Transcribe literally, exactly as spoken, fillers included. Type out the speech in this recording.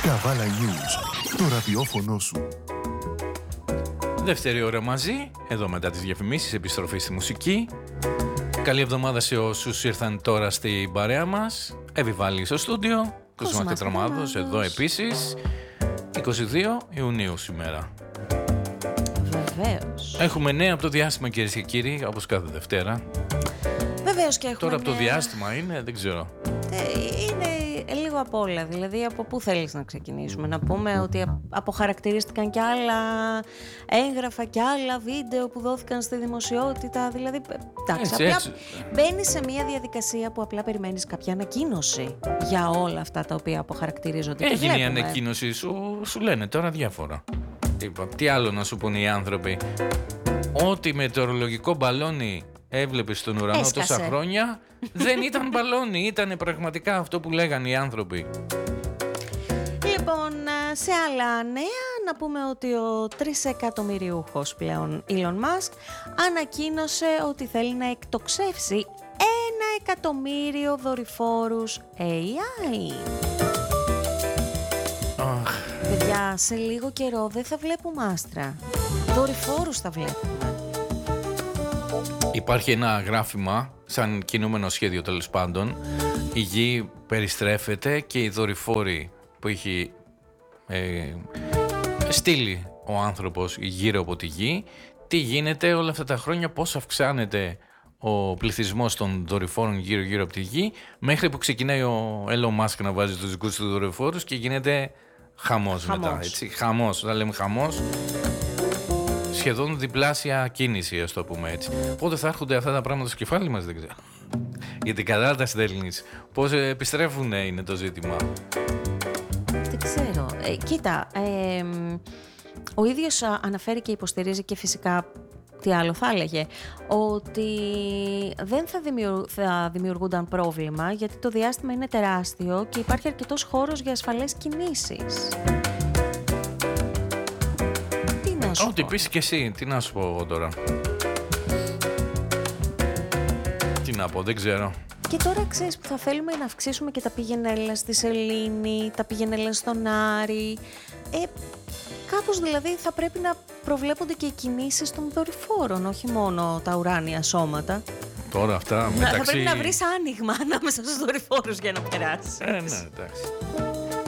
Καβάλα News, το ραδιόφωνο σου. Δεύτερη ώρα μαζί, εδώ μετά τις διαφημίσεις, επιστροφή στη μουσική. Καλή εβδομάδα σε όσους ήρθαν τώρα στην παρέα μας. Εβιβάλλει στο στούντιο, Κοσμάς Τετραμάδος, εδώ επίσης. είκοσι δύο Ιουνίου σήμερα. Βεβαίως. Έχουμε νέα από το διάστημα, κυρίες και κύριοι, όπως κάθε Δευτέρα. Βεβαίως και έχουμε Τώρα από το νέα... διάστημα είναι, δεν ξέρω. Ε, είναι λίγο απ' όλα. Δηλαδή, από πού θέλεις να ξεκινήσουμε? Να πούμε ότι αποχαρακτηρίστηκαν κι άλλα έγγραφα κι άλλα βίντεο που δόθηκαν στη δημοσιότητα. Δηλαδή, εντάξει, έτσι, απλά έτσι. μπαίνεις σε μια διαδικασία που απλά περιμένεις κάποια ανακοίνωση για όλα αυτά τα οποία αποχαρακτηρίζονται. Έγινε η ανακοίνωση, σου, σου λένε τώρα διάφορα. Είπα, τι άλλο να σου πούνε οι άνθρωποι? Ό,τι μετεωρολογικό μπαλόνι έβλεπες στον ουρανό Έσκασε. τόσα χρόνια δεν ήταν μπαλόνι, ήταν πραγματικά αυτό που λέγανε οι άνθρωποι. Λοιπόν, σε άλλα νέα, να πούμε ότι ο τρισεκατομμυριούχος πλέον Elon Musk ανακοίνωσε ότι θέλει να εκτοξεύσει ένα εκατομμύριο δορυφόρους έι άι. Αχ. Παιδιά, σε λίγο καιρό δεν θα βλέπουμε άστρα. Δορυφόρους θα βλέπουμε. Υπάρχει ένα γράφημα, σαν κινούμενο σχέδιο τέλος πάντων. Η γη περιστρέφεται και οι δορυφόροι που έχει ε, στείλει ο άνθρωπος γύρω από τη γη. Τι γίνεται όλα αυτά τα χρόνια, πώς αυξάνεται ο πληθυσμός των δορυφόρων γύρω γύρω από τη γη, μέχρι που ξεκινάει ο Elon Musk να βάζει τους δικούς του δορυφόρους και γίνεται χαμός, χαμός. μετά. Έτσι, χαμός, όταν λέμε χαμός, σχεδόν διπλάσια κίνηση, ας το πούμε έτσι. Πότε θα έρχονται αυτά τα πράγματα στο κεφάλι μας, δεν ξέρω. Γιατί κατά τα στέλνεις, πώς επιστρέφουν είναι το ζήτημα. Δεν ξέρω. Ε, κοίτα, ε, ο ίδιος αναφέρει και υποστηρίζει και φυσικά, τι άλλο θα έλεγε, ότι δεν θα, δημιουργ, θα δημιουργούνταν πρόβλημα γιατί το διάστημα είναι τεράστιο και υπάρχει αρκετός χώρος για ασφαλές κινήσεις. Τι να σου Ό,τι πω. πεις και εσύ, τι να σου πω εγώ τώρα. Τι να πω, δεν ξέρω. Και τώρα ξέρεις που θα θέλουμε να αυξήσουμε και τα πηγενέλα στη Σελήνη, τα πηγενέλα στον Άρη. Ε, κάπως δηλαδή θα πρέπει να προβλέπονται και οι κινήσεις των δορυφόρων, όχι μόνο τα ουράνια σώματα. Τώρα αυτά Να, μεταξύ... θα πρέπει να βρεις άνοιγμα ανάμεσα στους δορυφόρους για να περάσει. Ε, ναι, εντάξει.